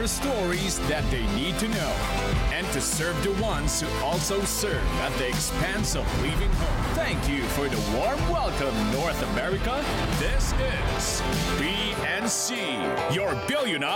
the stories that they need to know, and to serve the ones who also serve at the expense of leaving home. Thank you for the warm welcome, North America. This is BNC, your billionaire